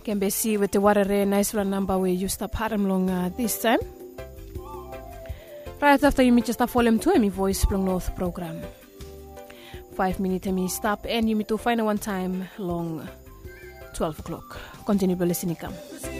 Can be see with the warare nice one number where you stop haram long this time. Right after you meet just a volume 2 my voice from North program. 5 minutes me stop and you meet to find one time long 12 o'clock. Continue listening.